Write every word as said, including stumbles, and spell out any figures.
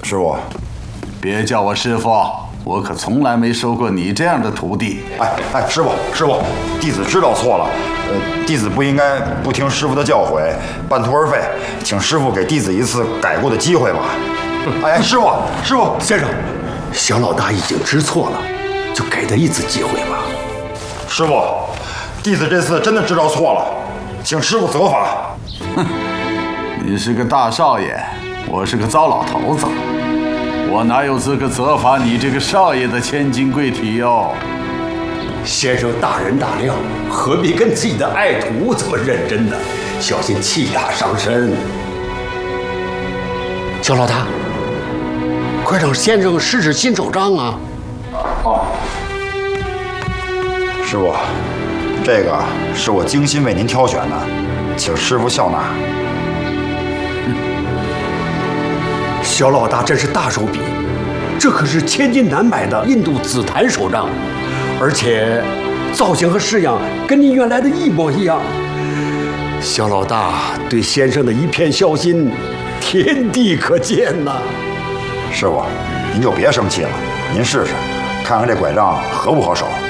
师傅， 别叫我师傅，我可从来没收过你这样的徒弟。 哎哎，师傅师傅，弟子知道错了，呃，弟子不应该不听师傅的教诲，半途而废，请师傅给弟子一次改过的机会吧。哎哎，师傅师傅， 先生，小老大已经知错了，就给他一次机会吧。 师傅，弟子这次真的知道错了，请师傅责罚。 哼，你是个大少爷，我是个糟老头子，我哪有资格责罚你这个少爷的千金贵体哟？ 先生大人大量，何必跟自己的爱徒这么认真呢？小心气大伤身。小老大，快让先生试试新手章啊！ 哦，师傅，这个是我精心为您挑选的，请师傅笑纳。 小老大真是大手笔，这可是千金难买的印度紫檀手杖，而且造型和式样跟您原来的一模一样。小老大对先生的一片孝心，天地可见呐！ 师傅，您就别生气了，您试试，看看这拐杖合不合手。